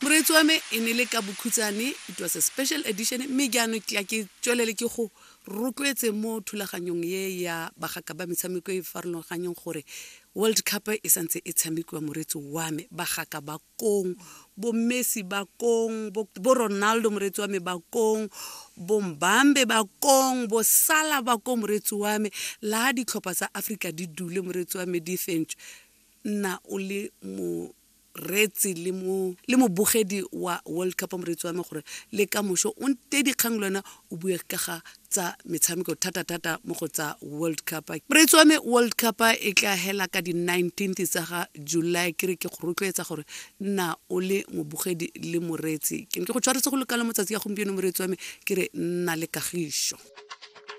moretsi wa me e ne le ka bokhutsane, it was a special edition, mme jaanong ke tswelele ke go rotloetse mo thulaganyong ye ya bagaka ba metshameko e farologaneng gore World Cup e santse e tshamekiwa moretsi wa me, bagaka ba kong, bo Messi ba kong, bo Ronaldo moretsi wa me ba kong, bo Mbambe ba kong, bo Salah ba kong moretsi wa me, la ditlhopha tsa Africa di dule moretsi wa me di fentse. Nna o le mo retsi le mo bogedi wa World Cup moretsi wa me gore le ka mosho o nte dikgang lona o bue ka ga tsa metshameko thata mo go tsa World Cup. Moretsi wa me World Cup e tla hela ka di 19th tsa ga July, ke re ke go rotloetsa gore nna o le mo bogedi le moretsi ke go tshwaretse go lekala motsatsi ya gompieno moretsi wa me ke re nna le kagišo.